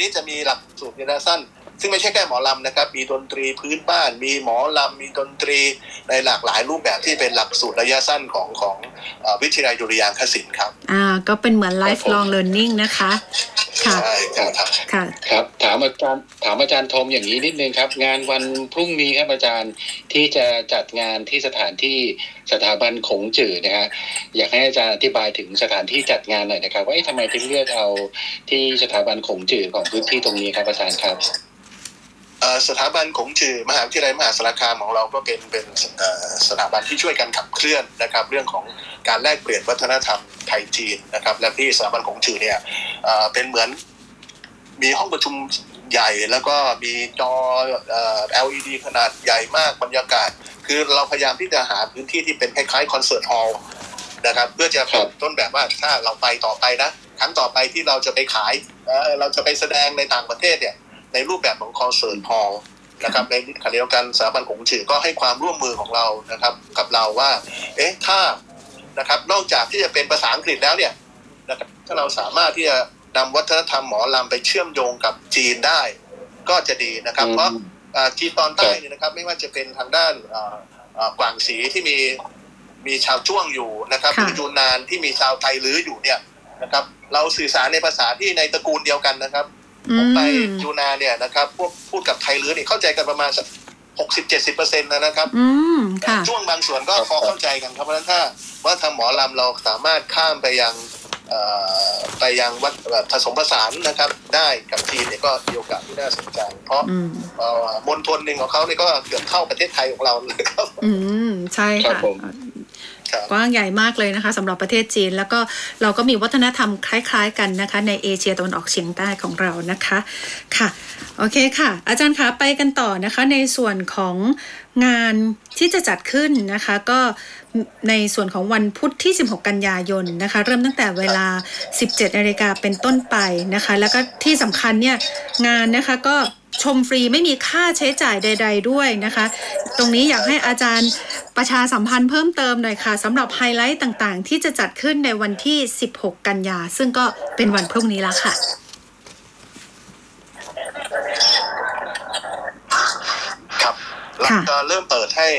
นี้จะมีหลักสูตรระยะสั้นซึ่งไม่ใช่แค่หมอลำนะครับมีดนตรีพื้นบ้านมีหมอลำมีดนตรีในหลากหลายรูปแบบที่เป็นหลักสูตรระยะสั้นของวิทยาลัยดุริยางคศิลป์ครับก็เป็นเหมือน lifelong learning นะคะค่ะใช่ครับค่ะครับถามอาจารย์ทมอย่างนี้นิดนึงครับงานวันพรุ่งนี้ครับอาจารย์ที่จะจัดงานที่สถานที่สถาบันขงจื่อนะฮะอยากให้อาจารย์อธิบายถึงสถานที่จัดงานหน่อยนะครับว่าทำไมถึงเลือกเอาที่สถาบันขงจื่อของพื้นที่ตรงนี้ครับอาจารย์ครับสถาบันขงจื่อมหาวิทยาลัยมหาสารคามของเราก็เป็นสถาบันที่ช่วยกันขับเคลื่อนนะครับเรื่องของการแลกเปลี่ยนวัฒนธรรมไทยจีนนะครับและที่สถาบันขงจื่อเนี่ยเป็นเหมือนมีห้องประชุมใหญ่แล้วก็มีจอLED ขนาดใหญ่มากบรรยากาศคือเราพยายามที่จะหาพื้นที่ที่เป็นคล้ายๆคอนเสิร์ตฮอลล์นะครับเพื่อจะเป็นต้นแบบว่าถ้าเราไปต่อไปนะครั้งต่อไปที่เราจะไปขายเราจะไปแสดงในต่างประเทศเนี่ยในรูปแบบของคอนเสิร์ตฮอลล์นะครับในขณะเดียวกันสถาบันขงจื่อก็ให้ความร่วมมือของเรานะครับกับเราว่าถ้านะครับนอกจากที่จะเป็นภาษาอังกฤษแล้วเนี่ยนะครับถ้าเราสามารถที่จะนำวัฒนธรรมหมอลำไปเชื่อมโยงกับจีนได้ก็จะดีนะครับเพราะจีนตอนใต้เนี่ยนะครับไม่ว่าจะเป็นทางด้านกวางสีที่มีชาวจ้วงอยู่นะครับหรือยูนนานที่มีชาวไทลื้ออยู่เนี่ยนะครับเราสื่อสารในภาษาที่ในตระกูลเดียวกันนะครับผมไปยูนนานเนี่ยนะครับพวกพูดกับไทลื้อเนี่ยเข้าใจกันประมาณสัก60-70%นะครับช่วงบางส่วนก็พอเข้าใจกันครับเพราะฉะนั้นถ้าว่าทำหมอลำเราสามารถข้ามไปยังวัดผสมผสานนะครับได้กับจีนเนี่ยก็มีโอกาสที่น่าสนใจเพราะมณฑลหนึ่งของเขาเนี่ยก็เกือบเข้าประเทศไทยของเราเลยครับใช่ค่ะกว้างใหญ่มากเลยนะคะสำหรับประเทศจีนแล้วก็เราก็มีวัฒนธรรมคล้ายๆกันนะคะในเอเชียตะวันออกเฉียงใต้ของเรานะคะค่ะโอเคค่ะอาจารย์คะไปกันต่อนะคะในส่วนของงานที่จะจัดขึ้นนะคะก็ในส่วนของวันพุธที่16กันยายนนะคะเริ่มตั้งแต่เวลา 17:00 น.เป็นต้นไปนะคะแล้วก็ที่สำคัญเนี่ยงานนะคะก็ชมฟรีไม่มีค่าใช้จ่ายใดๆด้วยนะคะตรงนี้อยากให้อาจารย์ประชาสัมพันธ์เพิ่มเติมหน่อยค่ะสำหรับไฮไลท์ต่างๆที่จะจัดขึ้นในวันที่16กันยาซึ่งก็เป็นวันพรุ่งนี้แล้วค่ะครับเราจะเริ่มเปิดให้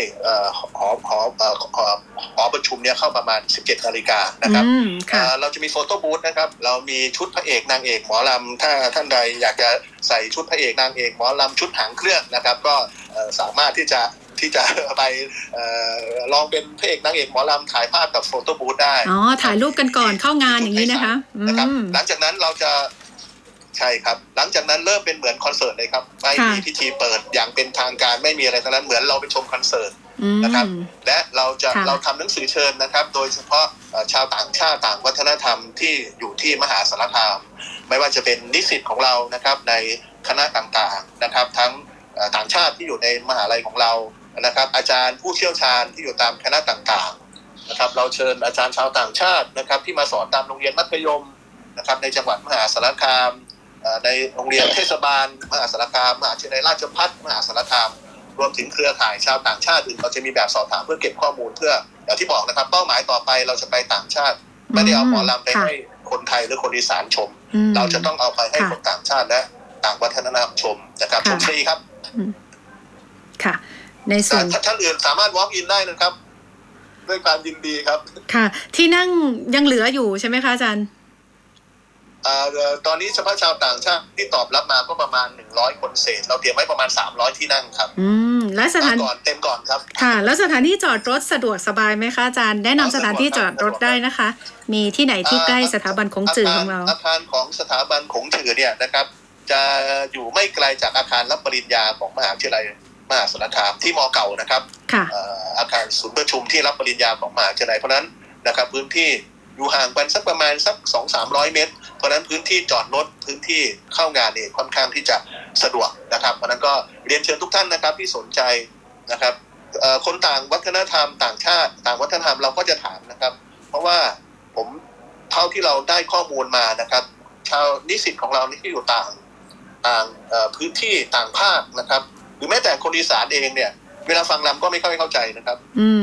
หอประชุมเนี่ยเข้าประมาณ 17:00 น.นะครับเราจะมีโฟโต้บูธนะครับเรามีชุดพระเอกนางเอกหมอลำถ้าท่านใดอยากจะใส่ชุดพระเอกนางเอกหมอลำชุดหางเครื่องนะครับก็สามารถที่จะไปลองเป็นพระเอกนางเอกหมอลำถ่ายภาพกับโฟโต้บูธได้ถ่ายรูปกันก่อนเข้างานอย่างนี้นะคะหลังจากนั้นเราจะใช่ครับหลังจากนั้นเริ่มเป็นเหมือนคอนเสิร์ตเลยครับไม่มีพิธีเปิดอย่างเป็นทางการไม่มีอะไรทั้งนั้นเหมือนเราไปชมคอนเสิร์ตนะครับและเราทำหนังสือเชิญนะครับโดยเฉพาะชาวต่างชาติต่างวัฒนธรรมที่อยู่ที่มหาสารคามไม่ว่าจะเป็นนิสิตของเรานะครับในคณะต่างๆนะครับทั้งต่างชาติที่อยู่ในมหาลัยของเรานะครับอาจารย์ผู้เชี่ยวชาญที่อยู่ตามคณะต่างๆนะครับเราเชิญอาจารย์ชาวต่างชาตินะครับที่มาสอนตามโรงเรียนมัธยมนะครับในจังหวัดมหาสารคามในโรงเรียนเทศบาลมหาสารคามมหาวิทยาลัยราชภัฏมหาสารคามรวมถึงเครือข่ายชาวต่างชาติอื่นเราจะมีแบบสอบถามเพื่อเก็บข้อมูลเพื่ออย่างที่บอกนะครับเป้าหมายต่อไปเราจะไปต่างชาติไม่ได้เอาหมอลำไปให้คนไทยหรือคนอีสานชมเราจะต้องเอาไปให้คนต่างชาติและต่างวัฒนธรรมชมนะครับชมฟรีครับค่ะในส่วนท่านอื่นสามารถ walk in ได้นะครับด้วยความยินดีครับค่ะที่นั่งยังเหลืออยู่ใช่ไหมคะอาจารย์ตอนนี้เฉพาะชาวต่างชาติที่ตอบรับมาก็ประมาณ100คนเศษเราเตรียมไว้ประมาณ300ที่นั่งครับและสถานก่อนเต็มก่อนครับค่ะแล้วสถานที่จอดรถสะดวกสบายไหมคะอาจารย์แนะนำสถานที่จอดรถได้นะคะมีที่ไหนที่ใกล้สถาบันขงจื่อของเราอาคารของสถาบันขงจื่อเนี่ยนะครับจะอยู่ไม่ไกลจากอาคารรับปริญญาของมหาวิทยาลัยมหาสารคามที่ม.เก่านะครับอาคารศูนย์ประชุมที่รับปริญญาของมหาวิทยาลัยเพราะนั้นนะครับพื้นที่อยู่ห่างกันสักประมาณสัก 200-300 เมตรเพราะนั้นพื้นที่จอดรถพื้นที่เข้างานเนี่ยค่อนข้างที่จะสะดวกนะครับเพราะนั้นก็เรียนเชิญทุกท่านนะครับที่สนใจนะครับคนต่างวัฒนธรรมต่างชาติต่างวัฒนธรรมเราก็จะถามนะครับเพราะว่าผมเท่าที่เราได้ข้อมูลมานะครับชาวนิสิตของเราที่อยู่ต่างพื้นที่ต่างภาคนะครับหรือแม้แต่คนอีสานเองเนี่ยเวลาฟังรำก็ไม่ค่อยเข้าใจนะครับ